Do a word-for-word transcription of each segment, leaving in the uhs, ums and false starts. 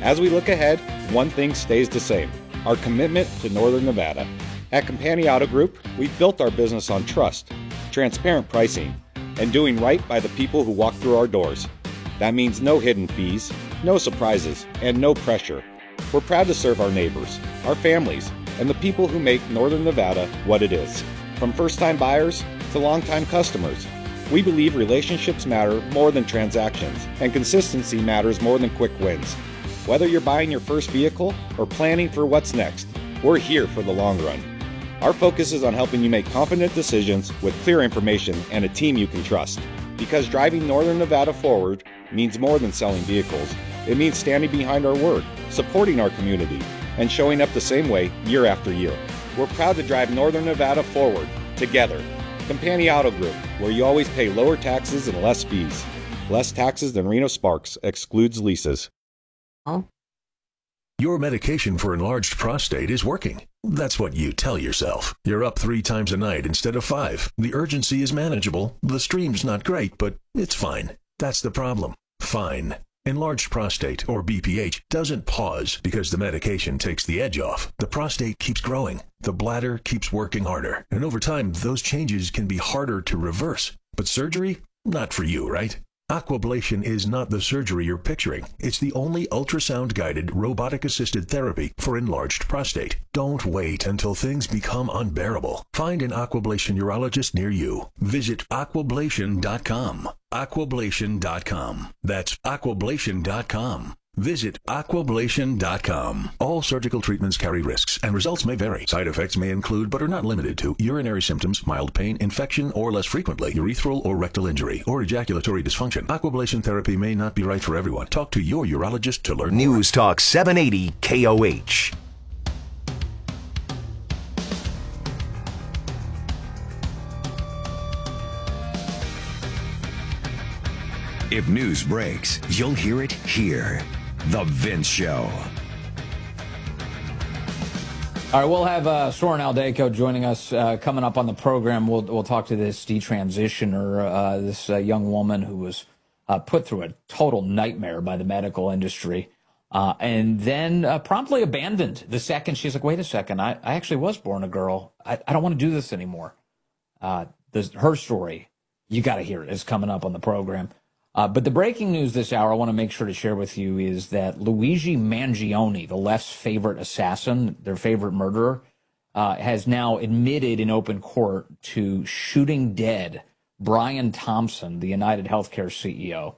As we look ahead, one thing stays the same: our commitment to Northern Nevada. At Compani Auto Group, we've built our business on trust, transparent pricing, and doing right by the people who walk through our doors. That means no hidden fees, no surprises, and no pressure. We're proud to serve our neighbors, our families, and the people who make Northern Nevada what it is. From first-time buyers to long-time customers, we believe relationships matter more than transactions, and consistency matters more than quick wins. Whether you're buying your first vehicle or planning for what's next, we're here for the long run. Our focus is on helping you make confident decisions with clear information and a team you can trust. Because driving Northern Nevada forward means more than selling vehicles. It means standing behind our word, supporting our community, and showing up the same way year after year. We're proud to drive Northern Nevada forward, together. Compani Auto Group, where you always pay lower taxes and less fees. Less taxes than Reno Sparks, excludes leases. Oh. Your medication for enlarged prostate is working. That's what you tell yourself. You're up three times a night instead of five. The urgency is manageable. The stream's not great, but it's fine. That's the problem. Fine. Enlarged prostate, or B P H, doesn't pause because the medication takes the edge off. The prostate keeps growing. The bladder keeps working harder. And over time, those changes can be harder to reverse. But surgery? Not for you, right? Aquablation is not the surgery you're picturing. It's the only ultrasound-guided, robotic-assisted therapy for enlarged prostate. Don't wait until things become unbearable. Find an Aquablation urologist near you. Visit aquablation dot com. aquablation dot com. That's aquablation dot com. Visit aquablation dot com. All surgical treatments carry risks, and results may vary. Side effects may include, but are not limited to, urinary symptoms, mild pain, infection, or less frequently, urethral or rectal injury, or ejaculatory dysfunction. Aquablation therapy may not be right for everyone. Talk to your urologist to learn more. News Talk seven eighty K O H. If news breaks, you'll hear it here. The Vince Show. All right, we'll have uh, Soren Aldeco joining us uh, coming up on the program. We'll we'll talk to this detransitioner, uh, this uh, young woman who was uh, put through a total nightmare by the medical industry, uh, and then uh, promptly abandoned the second she's like, wait a second, I, I actually was born a girl. I, I don't want to do this anymore. Uh, this, her story, you got to hear it. It's coming up on the program. Uh, but the breaking news this hour I want to make sure to share with you is that Luigi Mangione, the left's favorite assassin, their favorite murderer, uh, has now admitted in open court to shooting dead Brian Thompson, the United Healthcare C E O.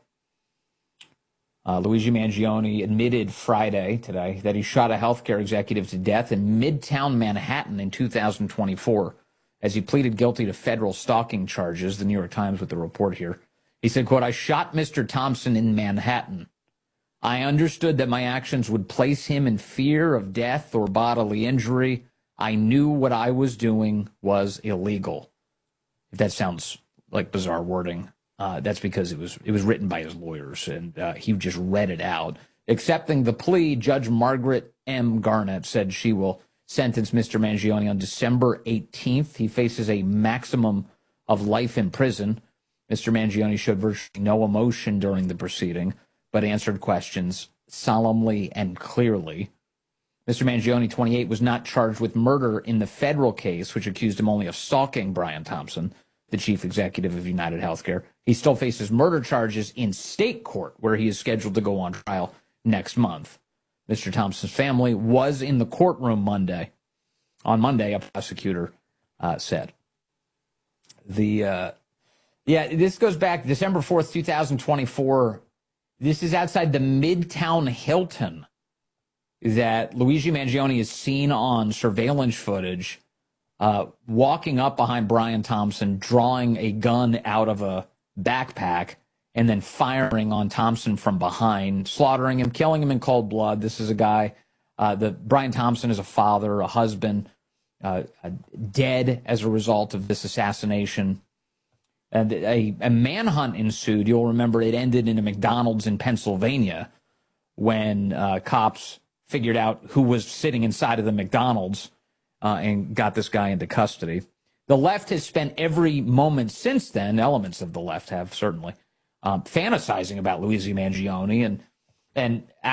Uh, Luigi Mangione admitted Friday, today, that he shot a healthcare executive to death in Midtown Manhattan in two thousand twenty-four as he pleaded guilty to federal stalking charges, the New York Times with the report here. He said, quote, "I shot Mister Thompson in Manhattan. I understood that my actions would place him in fear of death or bodily injury. I knew what I was doing was illegal." If that sounds like bizarre wording, uh, that's because it was it was written by his lawyers, and uh, he just read it out. Accepting the plea, Judge Margaret M. Garnett said she will sentence Mister Mangione on December eighteenth. He faces a maximum of life in prison. Mister Mangione showed virtually no emotion during the proceeding, but answered questions solemnly and clearly. Mister Mangione, twenty-eight, was not charged with murder in the federal case, which accused him only of stalking Brian Thompson, the chief executive of United Healthcare. He still faces murder charges in state court, where he is scheduled to go on trial next month. Mister Thompson's family was in the courtroom Monday. On Monday, a prosecutor uh, said. The... Uh, Yeah, this goes back December fourth, twenty twenty-four. This is outside the Midtown Hilton that Luigi Mangione is seen on surveillance footage uh, walking up behind Brian Thompson, drawing a gun out of a backpack, and then firing on Thompson from behind, slaughtering him, killing him in cold blood. This is a guy, uh, the Brian Thompson is a father, a husband, uh, dead as a result of this assassination. And a, a manhunt ensued. You'll remember it ended in a McDonald's in Pennsylvania when uh, cops figured out who was sitting inside of the McDonald's uh, and got this guy into custody. The left has spent every moment since then, elements of the left have certainly, um, fantasizing about Luigi Mangione and and